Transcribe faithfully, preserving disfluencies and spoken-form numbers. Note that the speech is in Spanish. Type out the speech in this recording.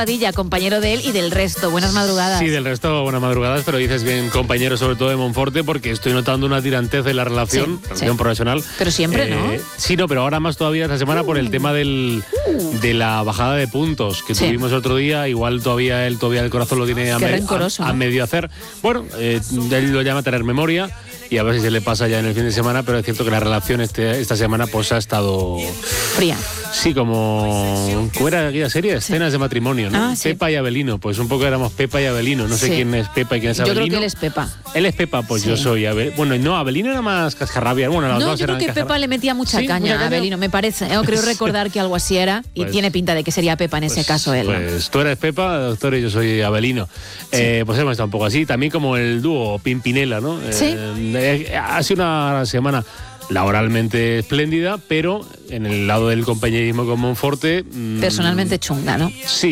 Padilla, compañero de él y del resto. Buenas madrugadas. Sí, del resto, buenas madrugadas, pero dices bien compañero, sobre todo de Monforte, porque estoy notando una tirantez en la relación, Sí, relación sí. profesional. Pero siempre, ¿no? Sí, no, pero ahora más todavía esta semana por el tema del, de la bajada de puntos que Sí. tuvimos el otro día. Igual todavía él, todavía el corazón lo tiene a, Qué me- rencoroso, a- a ¿no? medio hacer. Bueno, eh, él lo llama tener memoria y a ver si se le pasa ya en el fin de semana, pero es cierto que la relación este, esta semana pues ha estado... Fría. Sí, como... ¿Cómo era aquella serie? Escenas de matrimonio, ¿no? Ah, sí. Pepa y Abelino. Pues un poco éramos Pepa y Abelino. No sé Sí. quién es Pepa y quién es Yo Abelino. creo que él es Pepa. Él es Pepa, pues Sí. yo soy Abelino. Bueno, no, Abelino era más cascarrabia. Bueno, las No, dos yo creo eran que cascarra- Pepa le metía mucha Sí, caña mucha a caña. Abelino, me parece. Yo creo recordar que algo así era y Pues- tiene pinta de que sería Pepa en ese Pues- caso él. ¿no? Pues tú eres Pepa, doctor, y yo soy Abelino. Eh, pues hemos estado un poco así. También como el dúo Pimpinela, ¿no? Sí. Eh, eh, ha sido una semana laboralmente espléndida, pero en el lado del compañerismo con Monforte... mm, Personalmente chunga, ¿no? Sí.